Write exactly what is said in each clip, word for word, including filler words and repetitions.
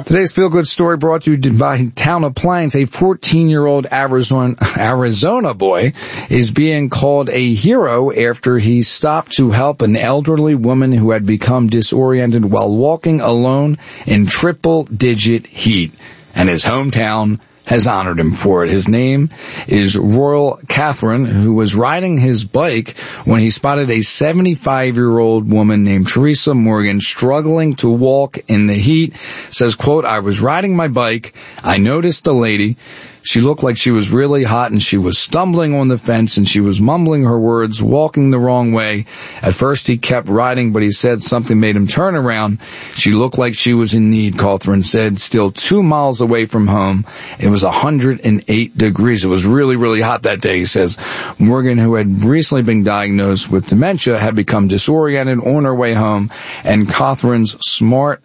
Today's feel-good story brought to you by Town Appliance. A fourteen-year-old Arizona, Arizona boy is being called a hero after he stopped to help an elderly woman who had become disoriented while walking alone in triple-digit heat. And his hometown has honored him for it. His name is Royal Catherine, who was riding his bike when he spotted a seventy-five-year-old woman named Teresa Morgan struggling to walk in the heat. Says, quote, "I was riding my bike. I noticed the lady. She looked like she was really hot and she was stumbling on the fence and she was mumbling her words, walking the wrong way. At first he kept riding, but he said something made him turn around. She looked like she was in need," Catherine said, still two miles away from home. It was one hundred eight degrees. It was really, really hot that day, he says. Morgan, who had recently been diagnosed with dementia, had become disoriented on her way home, and Catherine's smart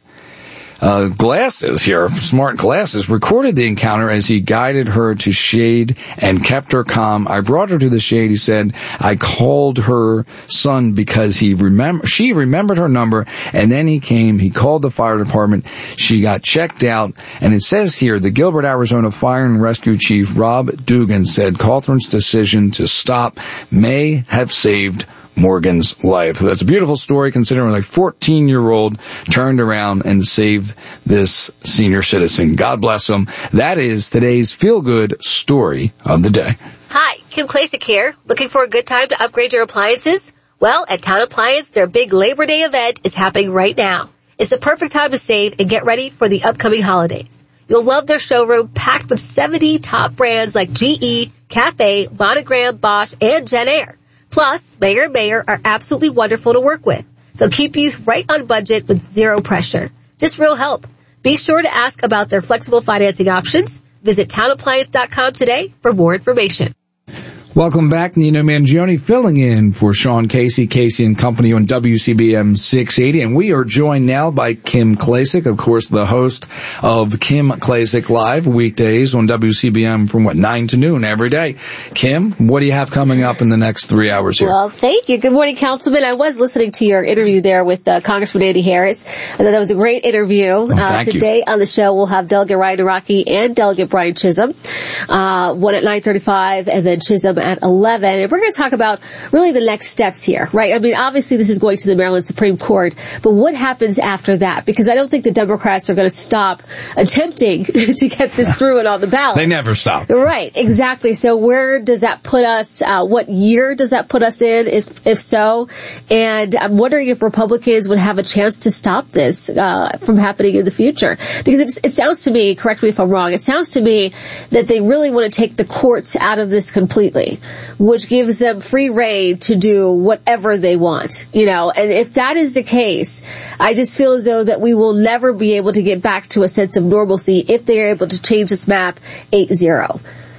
Uh, glasses here, smart glasses, recorded the encounter as he guided her to shade and kept her calm. "I brought her to the shade," he said. "I called her son because he remember, she remembered her number, and then he came, he called the fire department. She got checked out." And it says here, the Gilbert, Arizona Fire and Rescue Chief Rob Dugan said Catherine's decision to stop may have saved Morgan's life. That's a beautiful story considering a fourteen-year-old turned around and saved this senior citizen. God bless him. That is today's feel-good story of the day. Hi, Kim Klasick here. Looking for a good time to upgrade your appliances? Well, at Town Appliance, their big Labor Day event is happening right now. It's the perfect time to save and get ready for the upcoming holidays. You'll love their showroom packed with seventy top brands like G E, Cafe, Monogram, Bosch, and Jen Air. Plus, Mayer and Mayer are absolutely wonderful to work with. They'll keep you right on budget with zero pressure. Just real help. Be sure to ask about their flexible financing options. Visit town appliance dot com today for more information. Welcome back. Nino Mangione filling in for Sean Casey, Casey and Company on W C B M six eighty. And we are joined now by Kim Klasick, of course, the host of Kim Klasick Live, weekdays on W C B M from, what, nine to noon every day. Kim, what do you have coming up in the next three hours here? Well, thank you. Good morning, Councilman. I was listening to your interview there with uh, Congressman Andy Harris. I thought that was a great interview. Oh, uh, today you. on the show, we'll have Delegate Ryan Araki and Delegate Brian Chisholm. Uh, one at nine thirty-five and then Chisholm at eleven. And we're going to talk about really the next steps here, right? I mean, obviously this is going to the Maryland Supreme Court, but what happens after that? Because I don't think the Democrats are going to stop attempting to get this through and on the ballot. They never stop. Right, exactly. So where does that put us? Uh, what year does that put us in, if, if so? And I'm wondering if Republicans would have a chance to stop this, uh, from happening in the future. Because it, it sounds to me, correct me if I'm wrong, it sounds to me that they really want to take the courts out of this completely, which gives them free rein to do whatever they want, you know. And if that is the case, I just feel as though that we will never be able to get back to a sense of normalcy if they are able to change this map eight zero.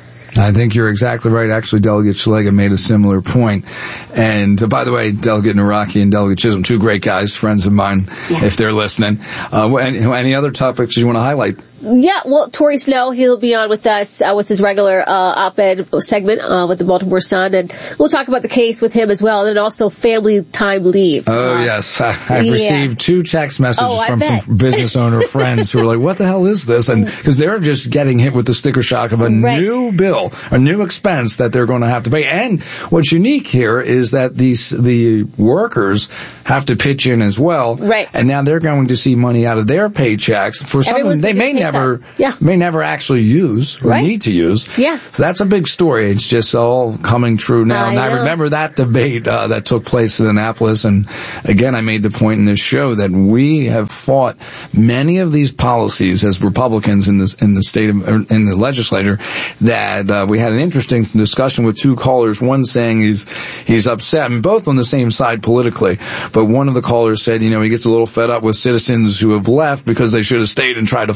I think you're exactly right. Actually, Delegate Szeliga made a similar point. And uh, by the way, Delegate Naraki and Delegate Chisholm, two great guys, friends of mine, yeah. if they're listening. Uh, any, any other topics you want to highlight? Yeah, well, Torrey Snow, he'll be on with us uh, with his regular uh, op-ed segment uh, with the Baltimore Sun, and we'll talk about the case with him as well, and then also family time leave. Oh, uh, yes. I, I've yeah. received two text messages oh, from some business owner friends who are like, what the hell is this? And because they're just getting hit with the sticker shock of a right. new bill, a new expense that they're going to have to pay. And what's unique here is that these the workers have to pitch in as well. Right. And now they're going to see money out of their paychecks for something they may never, yeah. may never actually use or right. need to use. Yeah. So that's a big story. It's just all coming true now. I and I know. remember that debate uh, that took place in Annapolis. And again, I made the point in this show that we have fought many of these policies as Republicans in this in the state of in the legislature. That uh, we had an interesting discussion with two callers. One saying he's he's upset, and both on the same side politically. But one of the callers said, you know, he gets a little fed up with citizens who have left because they should have stayed and tried to fight to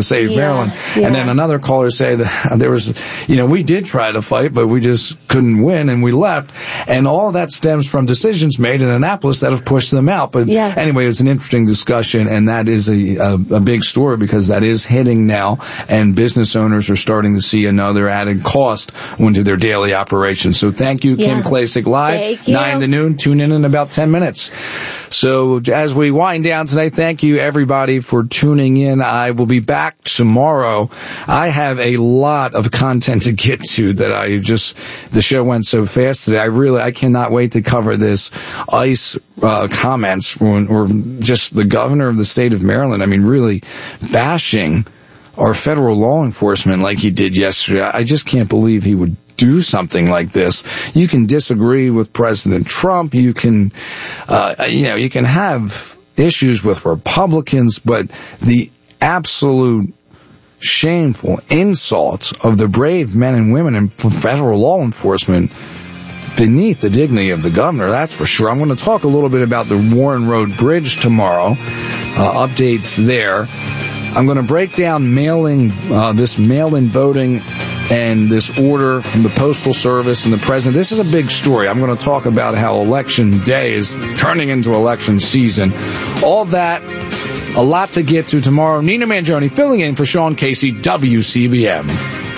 Save Yeah, Maryland. yeah. And then another caller said there was, you know, we did try to fight, but we just couldn't win and we left. And all that stems from decisions made in Annapolis that have pushed them out. But yeah. anyway, it was an interesting discussion, and that is a, a, a big story because that is hitting now, and business owners are starting to see another added cost into their daily operations. So thank you, Yeah. Kim Klacik Live, Thank you. nine to noon. Tune in in about ten minutes. So as we wind down today, thank you everybody for tuning in. I will be back tomorrow. I have a lot of content to get to that I just, the show went so fast today. I really, I cannot wait to cover this ICE uh, comments or, or just the governor of the state of Maryland. I mean, really bashing our federal law enforcement like he did yesterday. I just can't believe he would do something like this. You can disagree with President Trump. You can, uh, you know, you can have issues with Republicans, but the absolute shameful insults of the brave men and women in federal law enforcement beneath the dignity of the governor, that's for sure. I'm going to talk a little bit about the Warren Road Bridge tomorrow, uh, updates there. I'm going to break down mailing, uh, this mail-in voting and this order from the Postal Service and the president. This is a big story. I'm going to talk about how Election Day is turning into election season. All that, a lot to get to tomorrow. Nina Mangione filling in for Sean Casey, W C B M.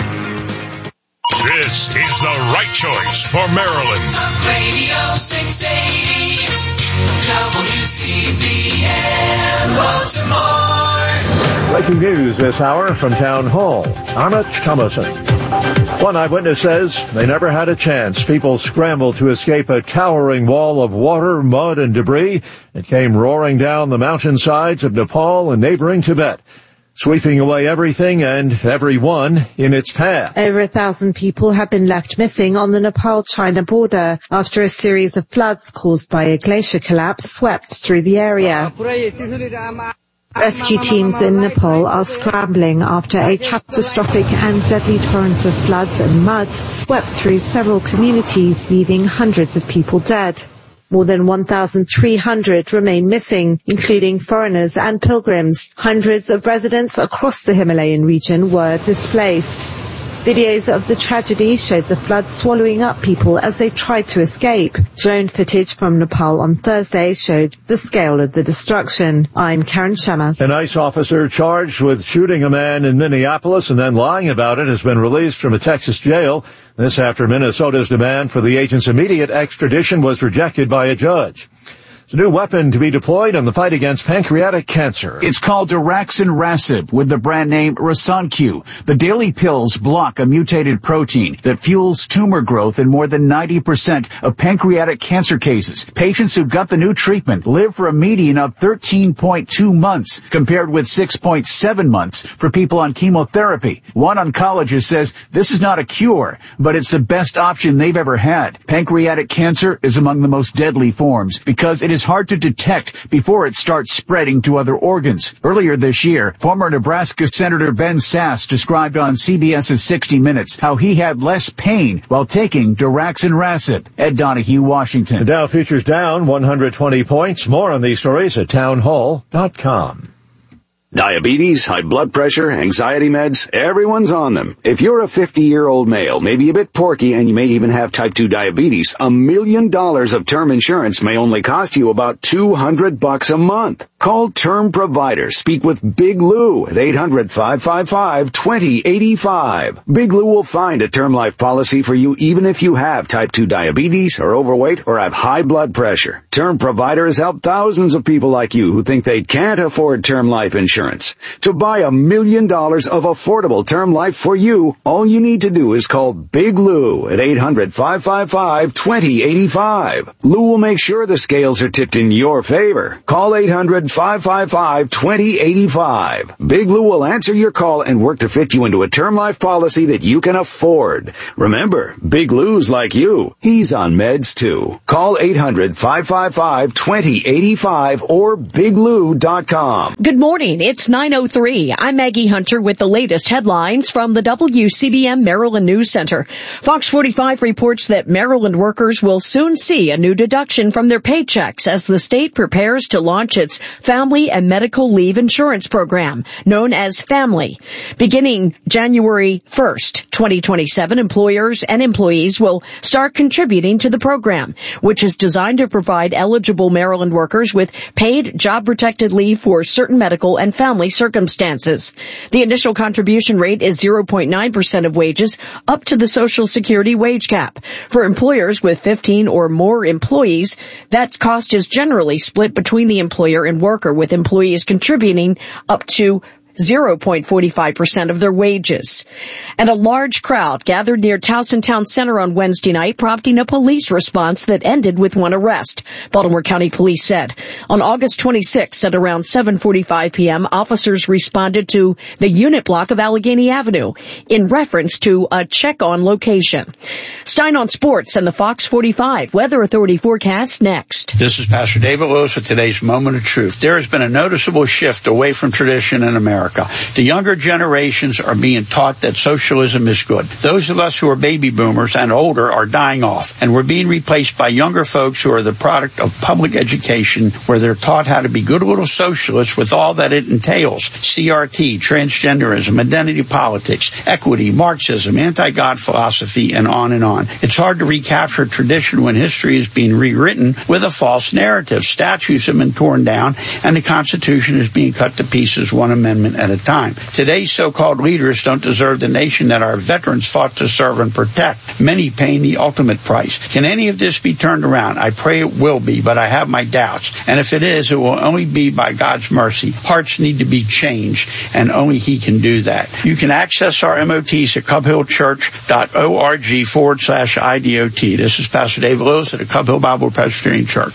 This is the right choice for Maryland. Talk Radio six eighty, W C B M, Baltimore. Breaking news this hour from Town Hall. Anna Thomason. One eyewitness says they never had a chance. People scrambled to escape a towering wall of water, mud, and debris. It came roaring down the mountainsides of Nepal and neighboring Tibet, sweeping away everything and everyone in its path. Over a thousand people have been left missing on the Nepal-China border after a series of floods caused by a glacier collapse swept through the area. Rescue teams in Nepal are scrambling after a catastrophic and deadly torrent of floods and mud swept through several communities, leaving hundreds of people dead. More than one thousand three hundred remain missing, including foreigners and pilgrims. Hundreds of residents across the Himalayan region were displaced. Videos of the tragedy showed the flood swallowing up people as they tried to escape. Drone footage from Nepal on Thursday showed the scale of the destruction. I'm Karen Shamas. An ICE officer charged with shooting a man in Minneapolis and then lying about it has been released from a Texas jail. This after Minnesota's demand for the agent's immediate extradition was rejected by a judge. It's a new weapon to be deployed in the fight against pancreatic cancer. It's called daraxonrasib with the brand name Rasunq. The daily pills block a mutated protein that fuels tumor growth in more than ninety percent of pancreatic cancer cases. Patients who got the new treatment live for a median of thirteen point two months compared with six point seven months for people on chemotherapy. One oncologist says this is not a cure, but it's the best option they've ever had. Pancreatic cancer is among the most deadly forms because it is hard to detect before it starts spreading to other organs. Earlier this year, former Nebraska Senator Ben Sasse described on CBS's sixty minutes how he had less pain while taking daraxonrasib. Ed Donahue, Washington. The Dow futures down one hundred twenty points. More on these stories at townhall dot com. Diabetes, high blood pressure, anxiety meds, everyone's on them. If you're a fifty-year-old male, maybe a bit porky, and you may even have type two diabetes, a million dollars of term insurance may only cost you about two hundred bucks a month. Call Term Provider. Speak with Big Lou at eight hundred, five five five, two zero eight five. Big Lou will find a term life policy for you even if you have type two diabetes, are overweight, or have high blood pressure. Term Provider has helped thousands of people like you who think they can't afford term life insurance. To buy a million dollars of affordable term life for you, all you need to do is call Big Lou at eight hundred, five five five, two zero eight five. Lou will make sure the scales are tipped in your favor. Call eight hundred, five five five, two zero eight five. Big Lou will answer your call and work to fit you into a term life policy that you can afford. Remember, Big Lou's like you. He's on meds too. Call eight hundred, five five five, two zero eight five or big lou dot com. Good morning. It's nine oh three. I'm Maggie Hunter with the latest headlines from the W C B M Maryland News Center. Fox forty-five reports that Maryland workers will soon see a new deduction from their paychecks as the state prepares to launch its Family and Medical Leave Insurance Program, known as FAMLY. Beginning January first, twenty twenty-seven, employers and employees will start contributing to the program, which is designed to provide eligible Maryland workers with paid job-protected leave for certain medical and family circumstances. The initial contribution rate is zero point nine percent of wages up to the Social Security wage cap. For employers with fifteen or more employees, that cost is generally split between the employer and worker, with employees contributing up to zero point four five percent of their wages. And a large crowd gathered near Towson Town Center on Wednesday night, prompting a police response that ended with one arrest, Baltimore County Police said. On August twenty-sixth at around seven forty-five p.m., officers responded to the unit block of Allegheny Avenue in reference to a check-on location. Stein on Sports and the Fox forty-five Weather Authority forecast next. This is Pastor David Lewis with today's Moment of Truth. There has been a noticeable shift away from tradition in America. The younger generations are being taught that socialism is good. Those of us who are baby boomers and older are dying off, and we're being replaced by younger folks who are the product of public education, where they're taught how to be good little socialists with all that it entails. C R T, transgenderism, identity politics, equity, Marxism, anti-God philosophy, and on and on. It's hard to recapture tradition when history is being rewritten with a false narrative. Statues have been torn down, and the Constitution is being cut to pieces, one amendment at a time. Today's so-called leaders don't deserve the nation that our veterans fought to serve and protect, many paying the ultimate price. Can any of this be turned around? I pray it will be, but I have my doubts. And if it is, it will only be by God's mercy. Hearts need to be changed, and only He can do that. You can access our M O Ts at cubhillchurch.org forward slash IDOT. This is Pastor Dave Lewis at the Cub Hill Bible Presbyterian Church.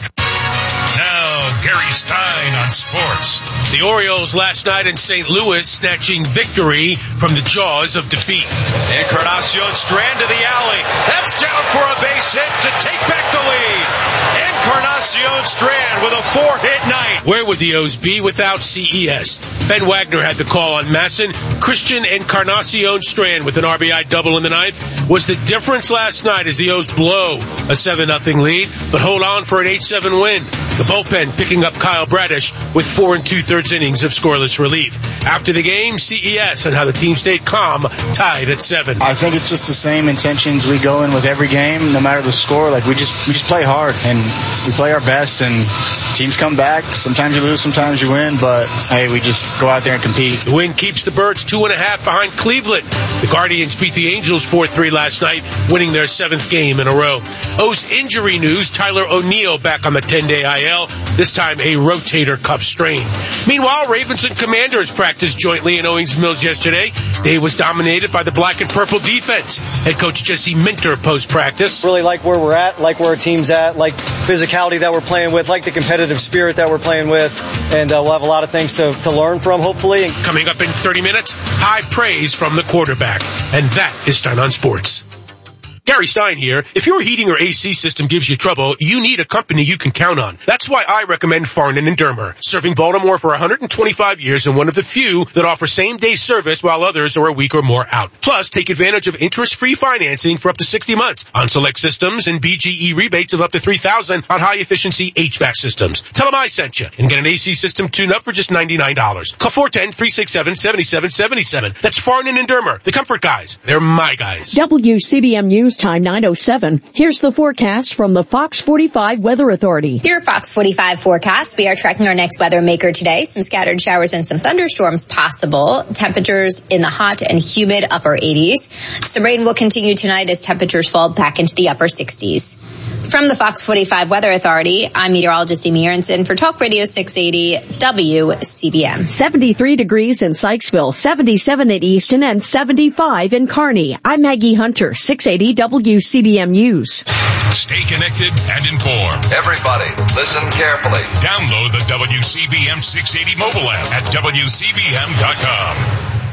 Now, Gary Stein on sports. The Orioles last night in Saint Louis snatching victory from the jaws of defeat. Encarnacion Strand to the alley. That's down for a base hit to take back the lead. Encarnacion Strand with a four-hit night. Where would the O's be without C E S? Ben Wagner had the call on Masson. Christian Encarnacion Strand with an R B I double in the ninth was the difference last night as the O's blow a seven nothing lead, but hold on for an eight seven win. The bullpen picking up Kyle Bradish with four and two-thirds innings of scoreless relief. After the game, C E S and how the team stayed calm, tied at seven. I think it's just the same intentions we go in with every game, no matter the score. Like we just we just play hard and we play our best, and teams come back. Sometimes you lose, sometimes you win, but hey, we just go out there and compete. The win keeps the Birds two and a half behind Cleveland. The Guardians beat the Angels four three last night, winning their seventh game in a row. O's injury news: Tyler O'Neill back on the ten-day I L, this time a rotator cuff strain. Meanwhile, Ravens and Commanders practiced jointly in Owings Mills yesterday. Day was dominated by the black and purple defense. Head coach Jesse Minter post-practice. Really like where we're at, like where our team's at, like physicality that we're playing with, like the competitive spirit that we're playing with, and uh, we'll have a lot of things to, to learn from, hopefully. Coming up in thirty minutes, high praise from the quarterback. And that is Stein on Sports. Gary Stein here. If your heating or A C system gives you trouble, you need a company you can count on. That's why I recommend Farnan and Dermer, serving Baltimore for one hundred twenty-five years and one of the few that offer same-day service while others are a week or more out. Plus, take advantage of interest-free financing for up to sixty months on select systems and B G E rebates of up to three thousand dollars on high-efficiency H V A C systems. Tell them I sent you and get an A C system tune-up for just ninety-nine dollars. Call four one zero, three six seven, seven seven seven seven. That's Farnan and Dermer, the comfort guys. They're my guys. W C B M News Time nine oh seven. Here's the forecast from the Fox forty-five Weather Authority. Your Fox forty-five forecast. We are tracking our next weather maker today. Some scattered showers and some thunderstorms possible. Temperatures in the hot and humid upper eighties. Some rain will continue tonight as temperatures fall back into the upper sixties. From the Fox forty-five Weather Authority, I'm meteorologist Amy Aronson for Talk Radio six eighty W C B M. seventy-three degrees in Sykesville, seventy-seven at Easton, and seventy-five in Kearney. I'm Maggie Hunter, six eighty W C B M News. Stay connected and informed. Everybody, listen carefully. Download the W C B M six eighty mobile app at W C B M dot com.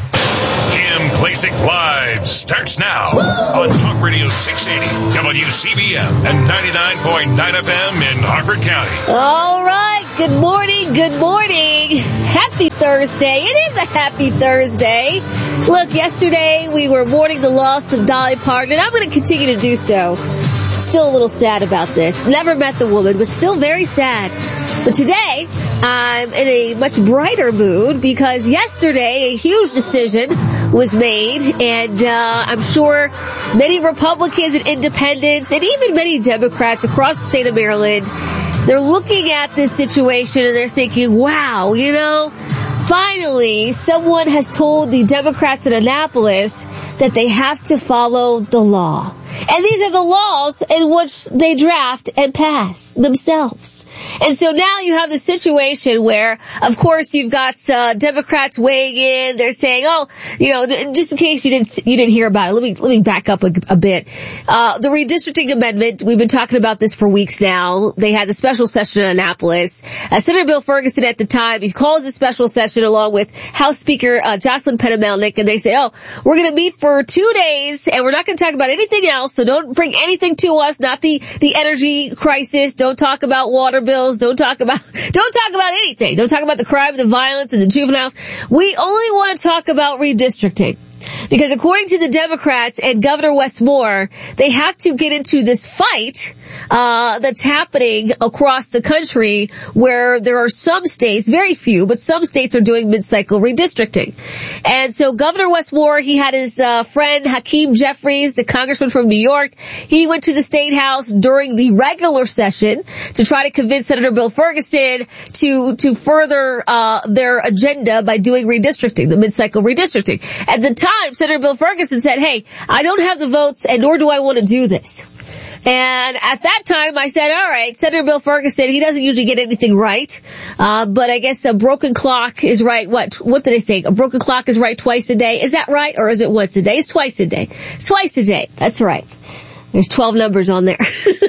Kim Klacik Live starts now on Talk Radio six eighty, W C B M, and ninety-nine point nine F M in Harford County. All right. Good morning. Good morning. Happy Thursday. It is a happy Thursday. Look, yesterday we were mourning the loss of Dolly Parton, and I'm going to continue to do so. Still a little sad about this. Never met the woman, but still very sad. But today, I'm in a much brighter mood because yesterday a huge decision was made, and uh, I'm sure many Republicans and independents and even many Democrats across the state of Maryland, they're looking at this situation and they're thinking, wow, you know, finally someone has told the Democrats in Annapolis that they have to follow the law. And these are the laws in which they draft and pass themselves. And so now you have the situation where, of course, you've got uh, Democrats weighing in. They're saying, "Oh, you know, just in case you didn't you didn't hear about it, let me let me back up a, a bit. Uh, the redistricting amendment. We've been talking about this for weeks now. They had the special session in Annapolis. Uh, Senator Bill Ferguson at the time, he calls a special session along with House Speaker uh, Jocelyn Penna-Melnick, and they say, "Oh, we're going to meet for two days, and we're not going to talk about anything else. So don't bring anything to us, not the, the energy crisis. Don't talk about water bills. Don't talk about, don't talk about anything. Don't talk about the crime, the violence, and the juveniles. We only want to talk about redistricting." Because according to the Democrats and Governor Wes Moore, they have to get into this fight uh that's happening across the country where there are some states, very few, but some states are doing mid-cycle redistricting. And so Governor Wes Moore, he had his uh friend Hakeem Jeffries, the congressman from New York. He went to the State House during the regular session to try to convince Senator Bill Ferguson to to further uh their agenda by doing redistricting, the mid-cycle redistricting. At the time, Senator Bill Ferguson said, "Hey, I don't have the votes, and nor do I want to do this." And at that time, I said, all right, Senator Bill Ferguson, he doesn't usually get anything right, uh, but I guess a broken clock is right. What, what did they say? A broken clock is right twice a day. Is that right? Or is it once a day? It's twice a day. It's twice a day. That's right. There's twelve numbers on there.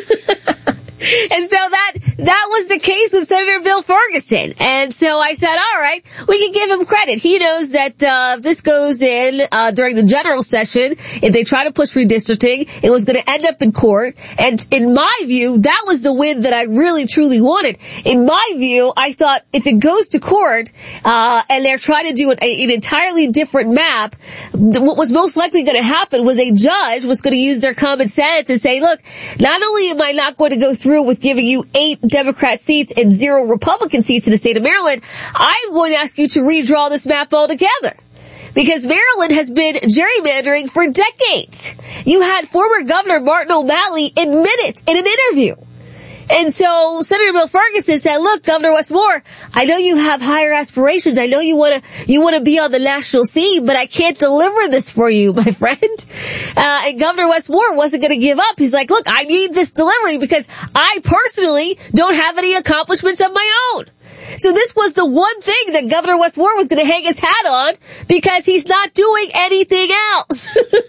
And so that, that was the case with Senator Bill Ferguson. And so I said, all right, we can give him credit. He knows that, uh, if this goes in, uh, during the general session, if they try to push redistricting, it was going to end up in court. And in my view, that was the win that I really truly wanted. In my view, I thought if it goes to court, uh, and they're trying to do an, an entirely different map, what was most likely going to happen was a judge was going to use their common sense and say, look, not only am I not going to go through with giving you eight Democrat seats and zero Republican seats in the state of Maryland, I'm going to ask you to redraw this map altogether. Because Maryland has been gerrymandering for decades. You had former Governor Martin O'Malley admit it in an interview. And so Senator Bill Ferguson said, look, Governor Wes Moore, I know you have higher aspirations. I know you want to, you want to be on the national scene, but I can't deliver this for you, my friend. Uh, and Governor Wes Moore wasn't going to give up. He's like, look, I need this delivery because I personally don't have any accomplishments of my own. So this was the one thing that Governor Wes Moore was going to hang his hat on because he's not doing anything else.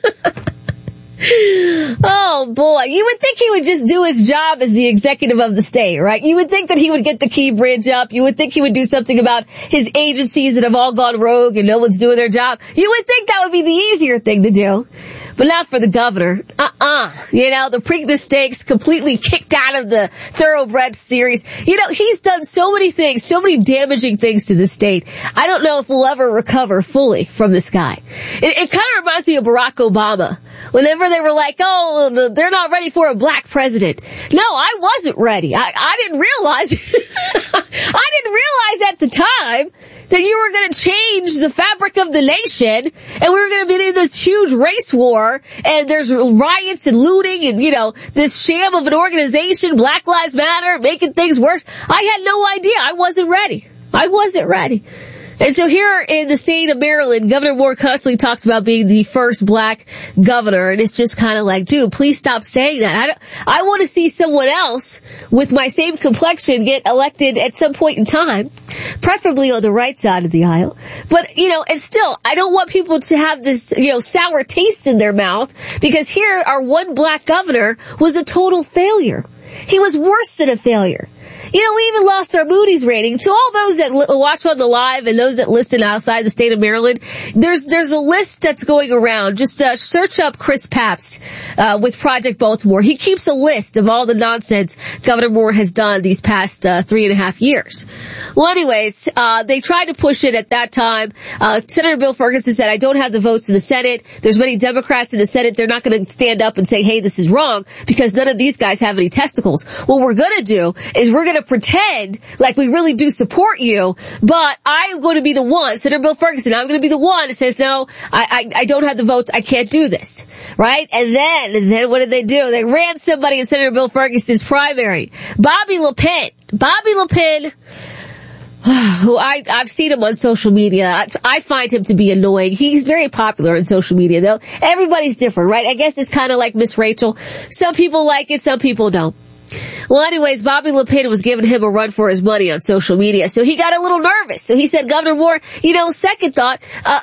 Oh boy, you would think he would just do his job as the executive of the state, right? You would think that he would get the Key Bridge up. You would think he would do something about his agencies that have all gone rogue and no one's doing their job. You would think that would be the easier thing to do. But not for the governor. Uh-uh. You know, the Preakness Stakes completely kicked out of the Thoroughbred series. You know, he's done so many things, so many damaging things to the state. I don't know if we'll ever recover fully from this guy. It, it kind of reminds me of Barack Obama. Whenever they were like, oh, they're not ready for a black president. No, I wasn't ready. I, I didn't realize, I didn't realize at the time that you were going to change the fabric of the nation and we were going to be in this huge race war and there's riots and looting and, you know, this sham of an organization, Black Lives Matter, making things worse. I had no idea. I wasn't ready. I wasn't ready. And so here in the state of Maryland, Governor Moore constantly talks about being the first black governor, and it's just kind of like, dude, please stop saying that. I, don't, I want to see someone else with my same complexion get elected at some point in time, preferably on the right side of the aisle. But, you know, and still, I don't want people to have this, you know, sour taste in their mouth, because here our one black governor was a total failure. He was worse than a failure. You know, we even lost our Moody's rating. To all those that li- watch on the live and those that listen outside the state of Maryland, there's there's a list that's going around. Just uh, search up Chris Pabst uh, with Project Baltimore. He keeps a list of all the nonsense Governor Moore has done these past uh, three and a half years. Well, anyways, uh, they tried to push it at that time. Uh, Senator Bill Ferguson said, I don't have the votes in the Senate. There's many Democrats in the Senate. They're not going to stand up and say, hey, this is wrong, because none of these guys have any testicles. What we're going to do is we're going to pretend like we really do support you, but I'm going to be the one, Senator Bill Ferguson, I'm going to be the one that says, no, I, I, I don't have the votes. I can't do this. Right? And then, and then what did they do? They ran somebody in Senator Bill Ferguson's primary. Bobby Le Pen. Bobby Le Pen, who I, I've seen him on social media. I, I find him to be annoying. He's very popular on social media, though. Everybody's different, right? I guess it's kind of like Miss Rachel. Some people like it, some people don't. Well, anyways, Bobby Le Pen was giving him a run for his money on social media, so he got a little nervous. So he said, Governor Moore, you know, second thought, uh,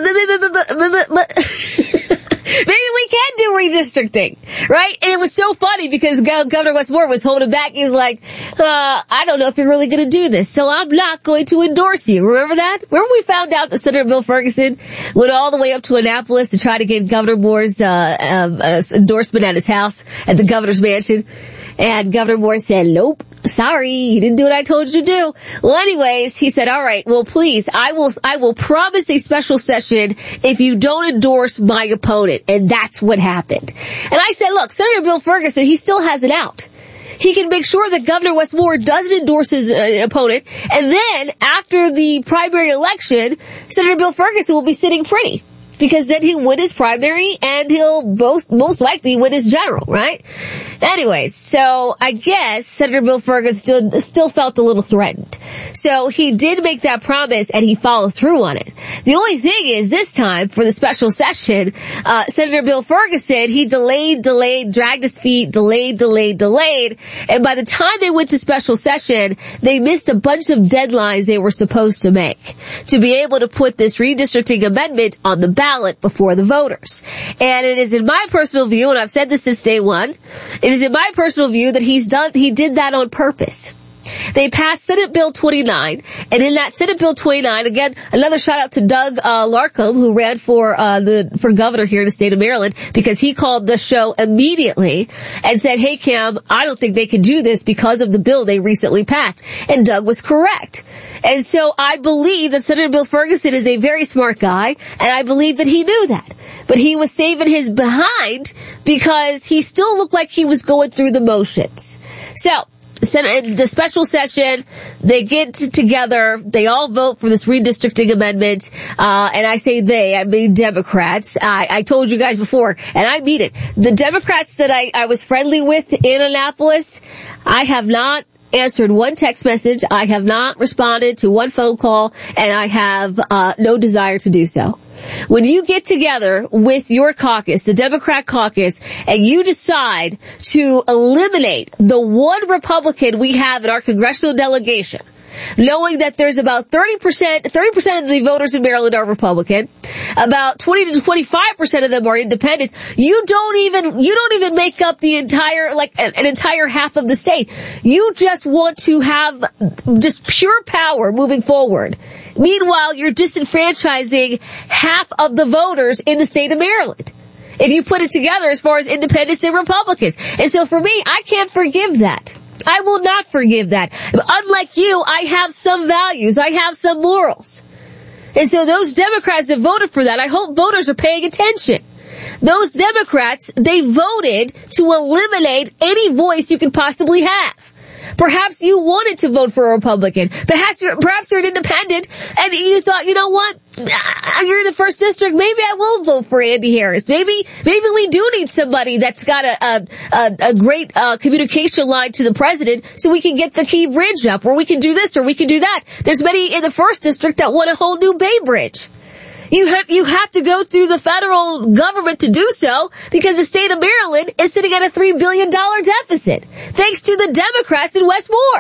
maybe we can do redistricting, right? And it was so funny because Governor Wes Moore was holding back. He's like, uh, I don't know if you're really going to do this, so I'm not going to endorse you. Remember that? Remember we found out that Senator Bill Ferguson went all the way up to Annapolis to try to get Governor Moore's uh, uh, uh endorsement at his house at the governor's mansion? And Governor Moore said, nope, sorry, you didn't do what I told you to do. Well, anyways, he said, all right, well, please, I will, I will promise a special session if you don't endorse my opponent. And that's what happened. And I said, look, Senator Bill Ferguson, he still has it out. He can make sure that Governor Wes Moore doesn't endorse his uh, opponent. And then after the primary election, Senator Bill Ferguson will be sitting pretty, because then he'll win his primary and he'll most, most likely win his general, right? Anyways, so I guess Senator Bill Ferguson still, still felt a little threatened. So he did make that promise and he followed through on it. The only thing is this time for the special session, uh, Senator Bill Ferguson, he delayed, delayed, dragged his feet, delayed, delayed, delayed. And by the time they went to special session, they missed a bunch of deadlines they were supposed to make to be able to put this redistricting amendment on the ballot before the voters. And it is in my personal view, and I've said this since day one, it is in my personal view that he's done, he did that on purpose. They passed Senate Bill twenty-nine, and in that Senate Bill twenty-nine, again, another shout out to Doug uh, Larkham, who ran for uh the for governor here in the state of Maryland, because he called the show immediately and said, hey Cam, I don't think they can do this because of the bill they recently passed. And Doug was correct. And so I believe that Senator Bill Ferguson is a very smart guy, and I believe that he knew that. But he was saving his behind because he still looked like he was going through the motions. So, the special session, they get together, they all vote for this redistricting amendment, uh, and I say they, I mean Democrats. I, I told you guys before, and I mean it. The Democrats that I, I was friendly with in Annapolis, I have not answered one text message, I have not responded to one phone call, and I have uh, no desire to do so. When you get together with your caucus, the Democrat caucus, and you decide to eliminate the one Republican we have in our congressional delegation, knowing that there's about thirty percent, thirty percent of the voters in Maryland are Republican, about twenty to twenty-five percent of them are independents, you don't even, you don't even make up the entire, like, an, an entire half of the state. You just want to have just pure power moving forward. Meanwhile, you're disenfranchising half of the voters in the state of Maryland, if you put it together as far as independents and Republicans. And so for me, I can't forgive that. I will not forgive that. Unlike you, I have some values. I have some morals. And so those Democrats that voted for that, I hope voters are paying attention. Those Democrats, they voted to eliminate any voice you could possibly have. Perhaps you wanted to vote for a Republican. Perhaps you're, perhaps you're an independent and you thought, you know what? You're in the first district. Maybe I will vote for Andy Harris. Maybe, maybe we do need somebody that's got a, a, a great, uh, communication line to the president so we can get the Key Bridge up, or we can do this, or we can do that. There's many in the first district that want a whole new Bay Bridge. You have, you have to go through the federal government to do so because the state of Maryland is sitting at a three billion dollars deficit, thanks to the Democrats in Wes Moore.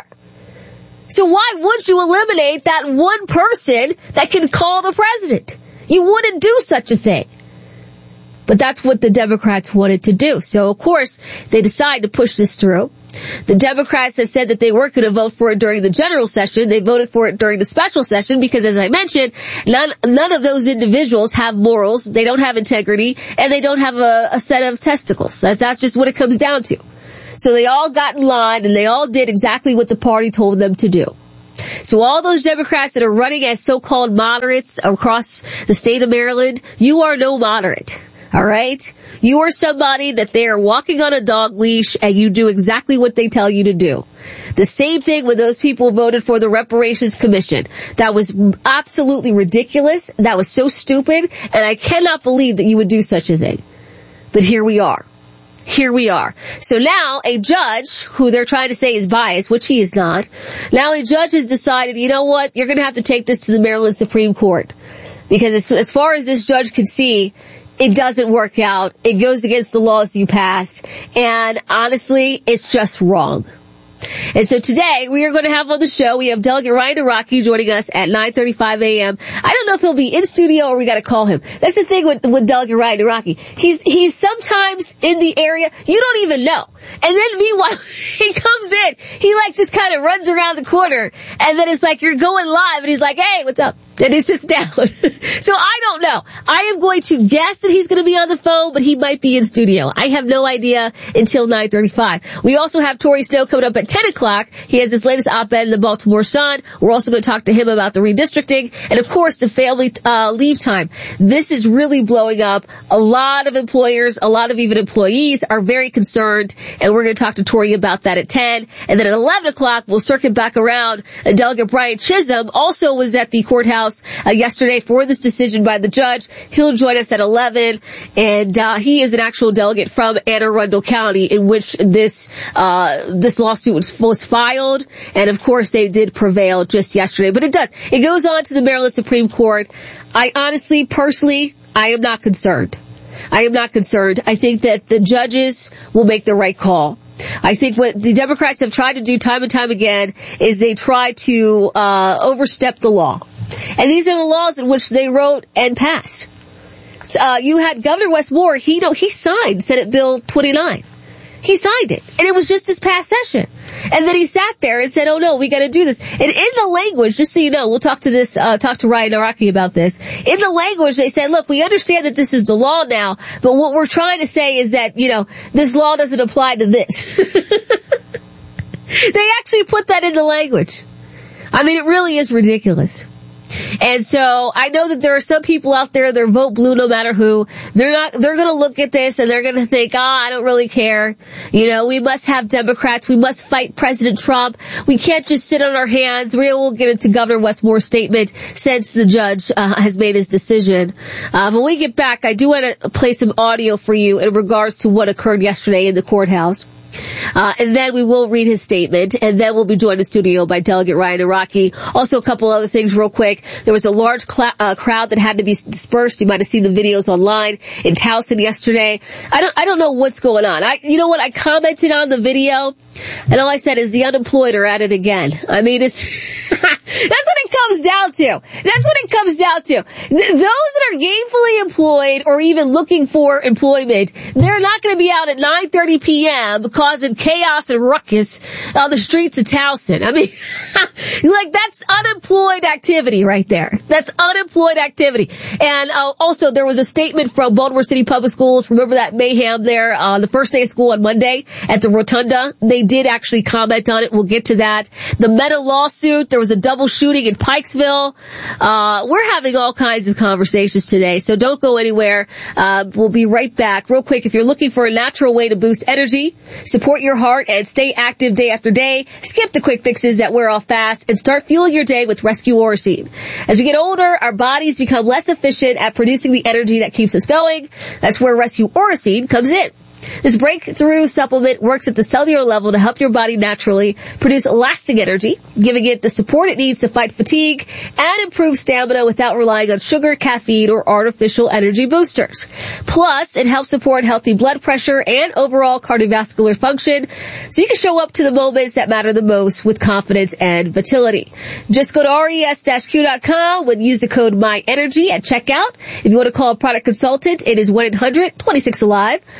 So why wouldn't you eliminate that one person that can call the president? You wouldn't do such a thing. But that's what the Democrats wanted to do. So of course, they decide to push this through. The Democrats have said that they weren't going to vote for it during the general session. They voted for it during the special session because, as I mentioned, none none of those individuals have morals, they don't have integrity, and they don't have a, a set of testicles. That's, that's just what it comes down to. So they all got in line, and they all did exactly what the party told them to do. So all those Democrats that are running as so-called moderates across the state of Maryland, you are no moderate. All right? You are somebody that they are walking on a dog leash and you do exactly what they tell you to do. The same thing when those people voted for the Reparations Commission. That was absolutely ridiculous. That was so stupid. And I cannot believe that you would do such a thing. But here we are. Here we are. So now a judge, who they're trying to say is biased, which he is not, now a judge has decided, you know what, you're going to have to take this to the Maryland Supreme Court. Because as, as far as this judge can see, it doesn't work out. It goes against the laws you passed. And honestly, it's just wrong. And so today, we are going to have on the show, we have Delegate Ryan Araki joining us at nine thirty-five a.m. I don't know if he'll be in studio or we got to call him. That's the thing with, with Delegate Ryan Araki. He's, he's sometimes in the area, you don't even know. And then meanwhile, he comes in, he like just kind of runs around the corner, and then it's like you're going live, and he's like, hey, what's up? And he sits down. So I don't know. I am going to guess that he's going to be on the phone, but he might be in studio. I have no idea until nine thirty-five. We also have Torrey Snow coming up at ten o'clock. He has his latest op-ed in the Baltimore Sun. We're also going to talk to him about the redistricting and, of course, the family uh, leave time. This is really blowing up. A lot of employers, a lot of even employees are very concerned, and we're going to talk to Torrey about that at ten. And then at eleven o'clock, we'll circuit back around. And Delegate Brian Chisholm also was at the courthouse Uh, yesterday for this decision by the judge. He'll join us at eleven, and uh, he is an actual delegate from Anne Arundel County in which this uh this lawsuit was, was filed, and of course they did prevail just yesterday. But it does. It goes on to the Maryland Supreme Court. I honestly, personally, I am not concerned. I am not concerned. I think that the judges will make the right call. I think what the Democrats have tried to do time and time again is they try to uh overstep the law. And these are the laws in which they wrote and passed. Uh, you had Governor Wes Moore, he, you know, he signed Senate Bill twenty-nine. He signed it. And it was just this past session. And then he sat there and said, oh no, we gotta do this. And in the language, just so you know, we'll talk to this, uh, talk to Ryan Araki about this. In the language, they said, look, we understand that this is the law now, but what we're trying to say is that, you know, this law doesn't apply to this. They actually put that in the language. I mean, it really is ridiculous. And so I know that there are some people out there that vote blue no matter who. They're not, they're going to look at this and they're going to think, ah, oh, I don't really care. You know, we must have Democrats. We must fight President Trump. We can't just sit on our hands. We will get into Governor Wes Moore's statement since the judge uh, has made his decision. Uh, when we get back, I do want to play some audio for you in regards to what occurred yesterday in the courthouse. Uh, and then we will read his statement, and then we'll be joined in the studio by Delegate Ryan Araki. Also, a couple other things real quick. There was a large cl- uh, crowd that had to be dispersed. You might have seen the videos online in Towson yesterday. I don't, I don't know what's going on. I, you know what? I commented on the video, and all I said is the unemployed are at it again. I mean, it's, that's what it comes down to. That's what it comes down to. Th- those that are gainfully employed or even looking for employment, they're not going to be out at nine thirty p.m. causing chaos and ruckus on the streets of Towson. I mean, like, that's unemployed activity right there. That's unemployed activity. And uh, also, there was a statement from Baltimore City Public Schools. Remember that mayhem there on uh, the first day of school on Monday at the Rotunda? They did actually comment on it. We'll get to that. The Meta lawsuit, there was a double shooting in Pikesville. Uh, we're having all kinds of conversations today, so don't go anywhere. Uh, we'll be right back. Real quick, if you're looking for a natural way to boost energy, support your heart, and stay active day after day, skip the quick fixes that wear off fast and start fueling your day with Rescue Orosine. As we get older, our bodies become less efficient at producing the energy that keeps us going. That's where Rescue Orosine comes in. This breakthrough supplement works at the cellular level to help your body naturally produce lasting energy, giving it the support it needs to fight fatigue and improve stamina without relying on sugar, caffeine, or artificial energy boosters. Plus, it helps support healthy blood pressure and overall cardiovascular function, so you can show up to the moments that matter the most with confidence and vitality. Just go to res dash q dot com and use the code MyEnergy at checkout. If you want to call a product consultant, it is one eight hundred twenty-six alive, one eight hundred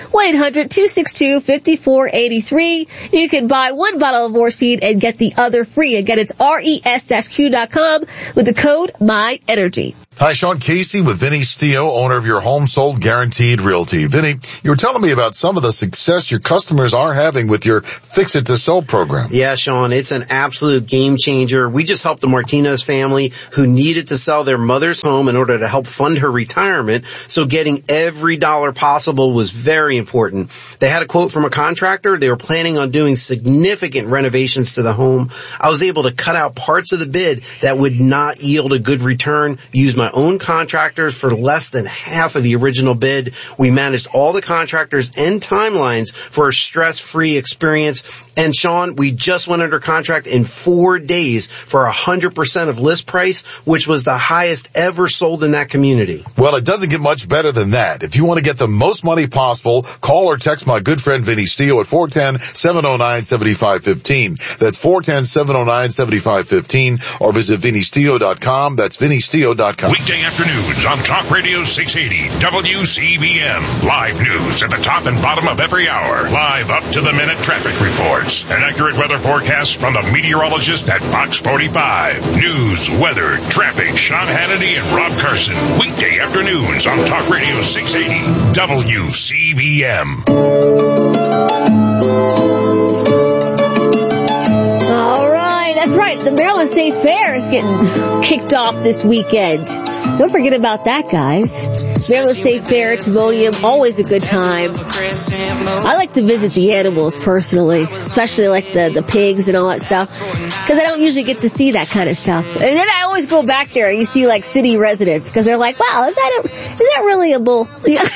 hundred, two six two, five four eight three. You can buy one bottle of Vorseed and get the other free. Again, it's R E S Q dot com with the code MyEnergy. Hi, Sean Casey with Vinny Stio, owner of Your Home Sold Guaranteed Realty. Vinny, you were telling me about some of the success your customers are having with your Fix It to Sell program. Yeah, Sean, it's an absolute game changer. We just helped the Martinez family who needed to sell their mother's home in order to help fund her retirement, so getting every dollar possible was very important. They had a quote from a contractor. They were planning on doing significant renovations to the home. I was able to cut out parts of the bid that would not yield a good return, use my own contractors for less than half of the original bid. We managed all the contractors and timelines for a stress-free experience. And Sean, we just went under contract in four days for one hundred percent of list price, which was the highest ever sold in that community. Well, it doesn't get much better than that. If you want to get the most money possible, call or text my good friend Vinny Stio at four one zero, seven zero nine, seven five one five. That's four one zero, seven zero nine, seven five one five, or visit vinny stio dot com. That's vinny stio dot com. Weekday afternoons on Talk Radio six eighty W C B M. Live news at the top and bottom of every hour. Live up-to-the-minute traffic reports. An accurate weather forecast from the meteorologist at Fox forty-five. News, weather, traffic. Sean Hannity and Rob Carson. Weekday afternoons on Talk Radio six eighty W C B M. All right, that's right. The Maryland State Fair is getting kicked off this weekend. Don't forget about that, guys. Maryland State Fair at Timonium, always a good time. I like to visit the animals personally, especially like the, the pigs and all that stuff, because I don't usually get to see that kind of stuff. And then I always go back there and you see like city residents, because they're like, wow, is that a, is that really a bull?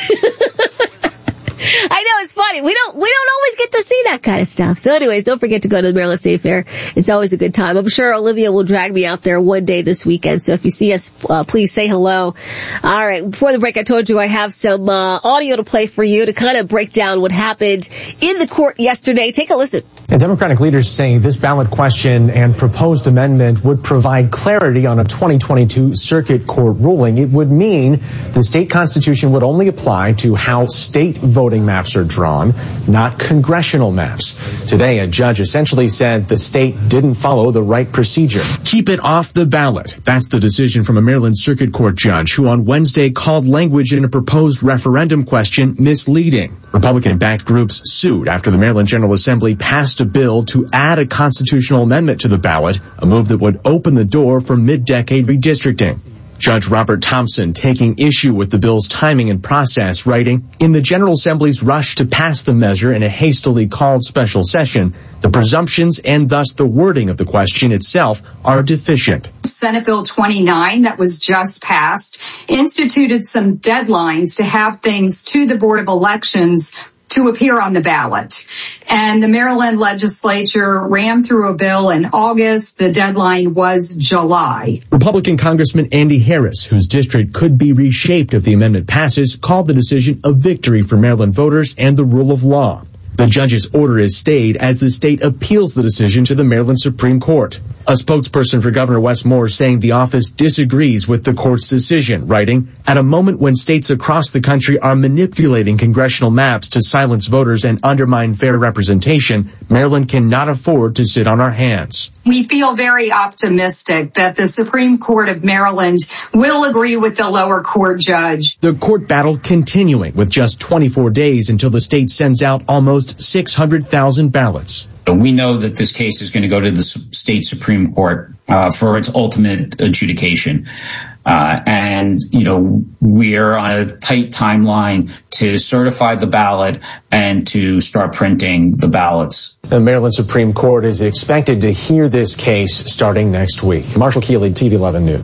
I know, it's funny. We don't, we don't always get to see that kind of stuff. So anyways, don't forget to go to the Maryland State Fair. It's always a good time. I'm sure Olivia will drag me out there one day this weekend. So if you see us, uh, please say hello. All right. Before the break, I told you I have some, uh, audio to play for you to kind of break down what happened in the court yesterday. Take a listen. And Democratic leaders saying this ballot question and proposed amendment would provide clarity on a twenty twenty-two circuit court ruling. It would mean the state constitution would only apply to how state voting maps are drawn, not congressional maps. Today, a judge essentially said the state didn't follow the right procedure. Keep it off the ballot. That's the decision from a Maryland Circuit Court judge who on Wednesday called language in a proposed referendum question misleading. Republican-backed groups sued after the Maryland General Assembly passed a bill to add a constitutional amendment to the ballot, a move that would open the door for mid-decade redistricting. Judge Robert Thompson taking issue with the bill's timing and process, writing, in the General Assembly's rush to pass the measure in a hastily called special session, the presumptions and thus the wording of the question itself are deficient. Senate Bill twenty-nine that was just passed instituted some deadlines to have things to the Board of Elections to appear on the ballot. And the Maryland legislature ran through a bill in August. The deadline was July. Republican Congressman Andy Harris, whose district could be reshaped if the amendment passes, called the decision a victory for Maryland voters and the rule of law. The judge's order is stayed as the state appeals the decision to the Maryland Supreme Court. A spokesperson for Governor Wes Moore saying the office disagrees with the court's decision, writing, at a moment when states across the country are manipulating congressional maps to silence voters and undermine fair representation, Maryland cannot afford to sit on our hands. We feel very optimistic that the Supreme Court of Maryland will agree with the lower court judge. The court battle continuing with just twenty-four days until the state sends out almost six hundred thousand ballots. We know that this case is going to go to the state Supreme Court uh, for its ultimate adjudication. Uh, and, you know, we're on a tight timeline to certify the ballot and to start printing the ballots. The Maryland Supreme Court is expected to hear this case starting next week. Marshall Keeley, T V eleven News.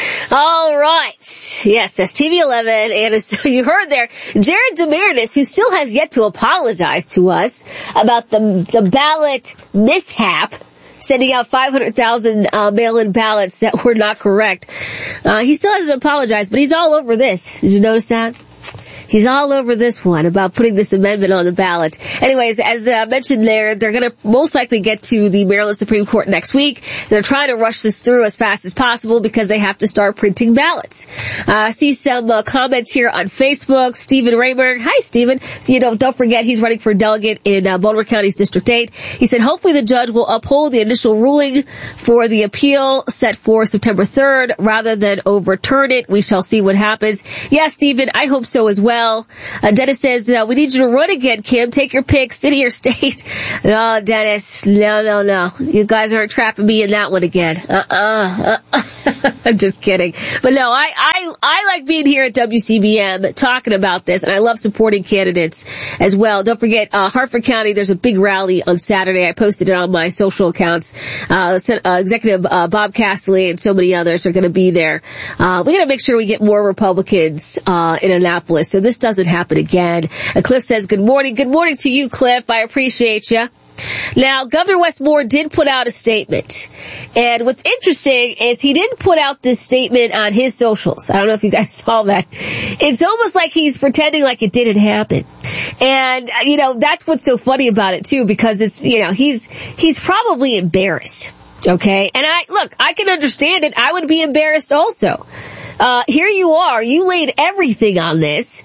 All right. Yes, that's T V eleven. And so you heard there, Jared Demaritis, who still has yet to apologize to us about the, the ballot mishap, sending out five hundred thousand uh, mail-in ballots that were not correct. Uh, he still hasn't apologized, but he's all over this. Did you notice that? He's all over this one about putting this amendment on the ballot. Anyways, as uh, mentioned there, they're going to most likely get to the Maryland Supreme Court next week. They're trying to rush this through as fast as possible because they have to start printing ballots. Uh, I see some uh, comments here on Facebook. Stephen Raymer. Hi, Stephen. So, you know, don't forget he's running for delegate in uh, Baltimore County's District eight. He said, hopefully the judge will uphold the initial ruling for the appeal set for September third rather than overturn it. We shall see what happens. Yeah, Stephen, I hope so as well. Uh, Dennis says, uh, we need you to run again, Kim. Take your pick, city or state. No, Dennis. No, no, no. You guys aren't trapping me in that one again. Uh-uh. uh-uh. I'm just kidding. But no, I, I, I like being here at W C B M talking about this, and I love supporting candidates as well. Don't forget, uh, Hartford County, there's a big rally on Saturday. I posted it on my social accounts. Uh, uh Executive uh, Bob Castley and so many others are going to be there. Uh, we got to make sure we get more Republicans uh in Annapolis so this doesn't happen again. And Cliff says, good morning. Good morning to you, Cliff. I appreciate you. Now, Governor Wes Moore did put out a statement. And what's interesting is he didn't put out this statement on his socials. I don't know if you guys saw that. It's almost like he's pretending like it didn't happen. And, you know, that's what's so funny about it, too, because it's, you know, he's, he's probably embarrassed. Okay? And I, look, I can understand it. I would be embarrassed also. Uh, here you are, you laid everything on this,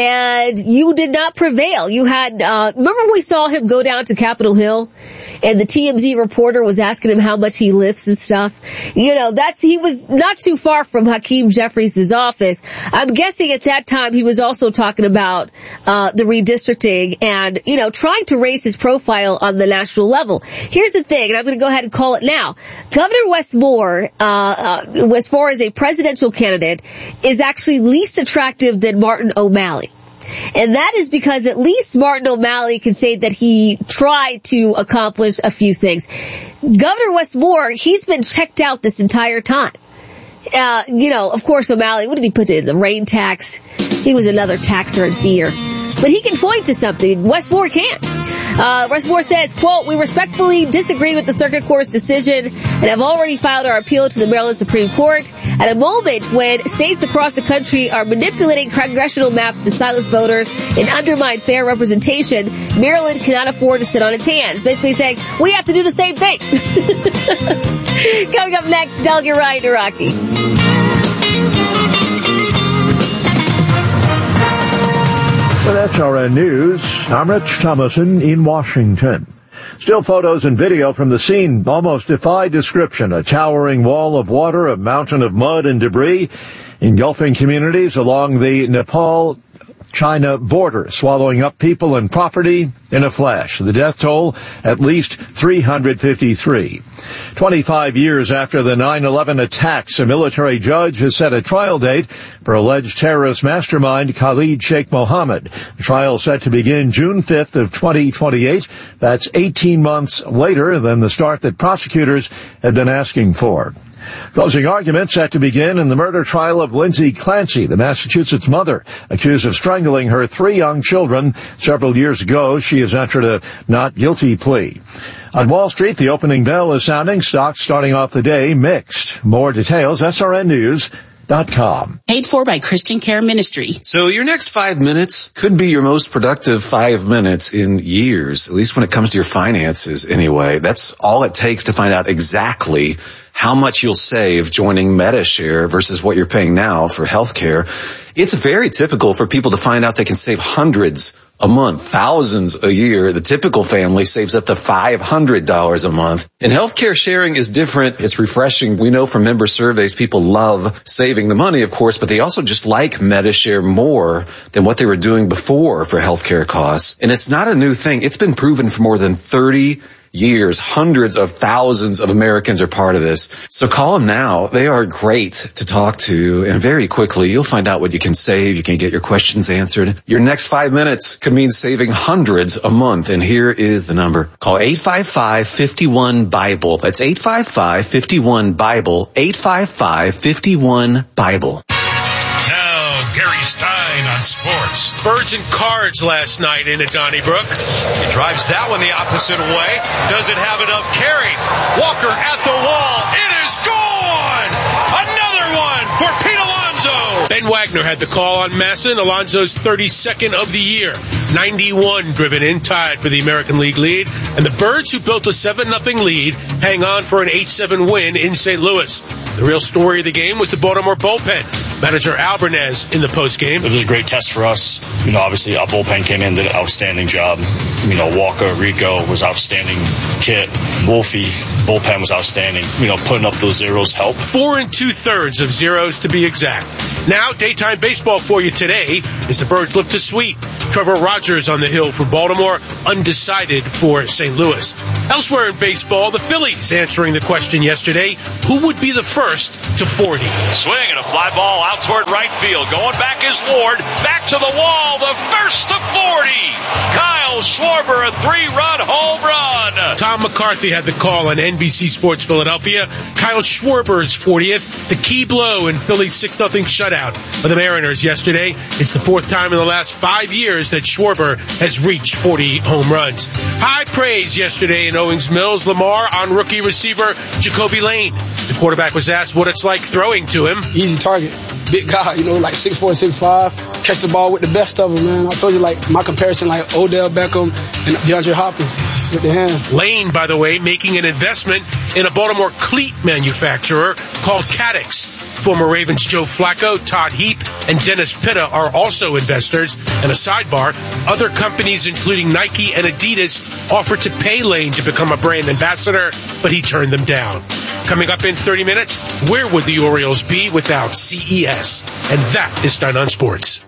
and you did not prevail. You had, uh, remember we saw him go down to Capitol Hill, and the T M Z reporter was asking him how much he lifts and stuff? You know, that's, he was not too far from Hakeem Jeffries' office. I'm guessing at that time he was also talking about, uh, the redistricting and, you know, trying to raise his profile on the national level. Here's the thing, and I'm going to go ahead and call it now. Governor Wes Moore, uh, uh, as far as a presidential candidate, is actually least attractive than Martin O'Malley. And that is because at least Martin O'Malley can say that he tried to accomplish a few things. Governor Wes Moore, he's been checked out this entire time. Uh, you know, of course, O'Malley, what did he put in? The rain tax? He was another taxer in fear. But he can point to something. Wes Moore can't. Uh, Wes Moore says, quote, we respectfully disagree with the Circuit Court's decision and have already filed our appeal to the Maryland Supreme Court. At a moment when states across the country are manipulating congressional maps to silence voters and undermine fair representation, Maryland cannot afford to sit on its hands. Basically saying, we have to do the same thing. Coming up next, Delegate Ryan Naraki. With S R N News, I'm Rich Thomason in Washington. Still photos and video from the scene almost defy description. A towering wall of water, a mountain of mud and debris engulfing communities along the Nepal-China border, swallowing up people and property in a flash. The death toll, at least three hundred fifty-three. twenty-five years after the nine eleven attacks, a military judge has set a trial date for alleged terrorist mastermind Khalid Sheikh Mohammed. The trial set to begin June fifth of twenty twenty-eight. That's eighteen months later than the start that prosecutors had been asking for. Closing arguments set to begin in the murder trial of Lindsay Clancy, the Massachusetts mother, accused of strangling her three young children several years ago. She has entered a not guilty plea. On Wall Street, the opening bell is sounding. Stocks starting off the day mixed. More details, S R N News dot com. Paid for by Christian Care Ministry. So your next five minutes could be your most productive five minutes in years, at least when it comes to your finances anyway. That's all it takes to find out exactly how much you'll save joining Medishare versus what you're paying now for healthcare. It's very typical for people to find out they can save hundreds a month, thousands a year. The typical family saves up to five hundred dollars a month. And healthcare sharing is different. It's refreshing. We know from member surveys, people love saving the money, of course, but they also just like Medishare more than what they were doing before for healthcare costs. And it's not a new thing. It's been proven for more than thirty years. Hundreds of thousands of Americans are part of this. So call them now. They are great to talk to, and very quickly you'll find out what you can save. You can get your questions answered. Your next five minutes could mean saving hundreds a month, and here is the number. Call eight five five, five one, Bible. That's eight five five, five one, Bible. eight five five, five one, Bible. Gary Stein on sports. Birds and cards last night in at Donnybrook. He drives that one the opposite way. Doesn't have enough carry. Walker at the wall. It is gone! Another one for Pete Alonso. Ken Wagner had the call on Masson, Alonso's thirty-second of the year. ninety-one driven in, tied for the American League lead. And the Birds, who built a seven nothing lead, hang on for an eight seven win in Saint Louis. The real story of the game was the Baltimore bullpen. Manager Albernez in the postgame. It was a great test for us. You know, obviously our bullpen came in, did an outstanding job. You know, Walker, Rico was outstanding. Kit, Wolfie, bullpen was outstanding. You know, putting up those zeros helped. Four and two thirds of zeros to be exact. Now, daytime baseball for you today as the Birds look to sweep. Trevor Rogers on the hill for Baltimore, undecided for Saint Louis. Elsewhere in baseball, the Phillies answering the question yesterday, who would be the first to forty? Swing and a fly ball out toward right field. Going back is Ward. Back to the wall. The first to forty. Kyle Schwarber, a three-run home run. Tom McCarthy had the call on N B C Sports Philadelphia. Kyle Schwarber's fortieth, the key blow in Philly's six nothing shutout of the Mariners yesterday. It's the fourth time in the last five years that Schwarber has reached forty home runs. High praise yesterday in Owings Mills. Lamar on rookie receiver Jacoby Lane. The quarterback was asked what it's like throwing to him. Easy target. Big guy, you know, like six four, six five. Catch the ball with the best of them, man. I told you, like, my comparison, like Odell Beckham and DeAndre Hopkins with the hand. Lane, by the way, making an investment in a Baltimore cleat manufacturer called Cadix. Former Ravens Joe Flacco, Todd Heap, and Dennis Pitta are also investors. And a sidebar, other companies, including Nike and Adidas, offered to pay Lane to become a brand ambassador, but he turned them down. Coming up in thirty minutes, where would the Orioles be without C E S? And that is Stein on Sports.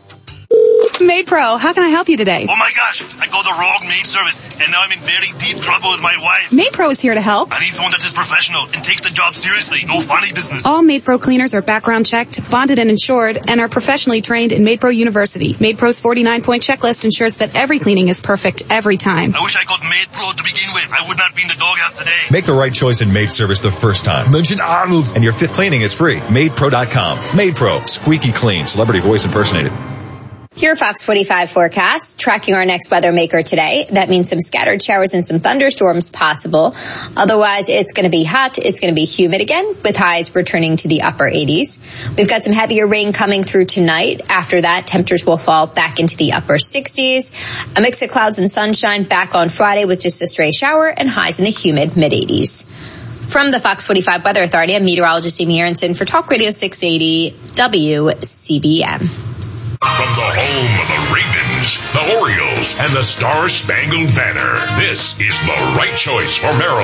MaidPro, how can I help you today? Oh my gosh, I got the wrong maid service, and now I'm in very deep trouble with my wife. MaidPro is here to help. I need someone that is professional and takes the job seriously, no funny business. All MaidPro cleaners are background checked, bonded and insured, and are professionally trained in MaidPro University. MaidPro's forty-nine point checklist ensures that every cleaning is perfect every time. I wish I got MaidPro to begin with. I would not be in the doghouse today. Make the right choice in maid service the first time. Mention Arnold, and your fifth cleaning is free. Maid Pro dot com. MaidPro, squeaky clean, celebrity voice impersonated. Your Fox forty-five forecast, tracking our next weather maker today. That means some scattered showers and some thunderstorms possible. Otherwise, it's going to be hot. It's going to be humid again, with highs returning to the upper eighties. We've got some heavier rain coming through tonight. After that, temperatures will fall back into the upper sixties. A mix of clouds and sunshine back on Friday with just a stray shower and highs in the humid mid-eighties. From the Fox forty-five Weather Authority, I'm meteorologist Amy Aronson for Talk Radio six eighty W C B M. From the home of the Ravens, the Orioles, and the Star-Spangled Banner, this is the right choice for Maryland.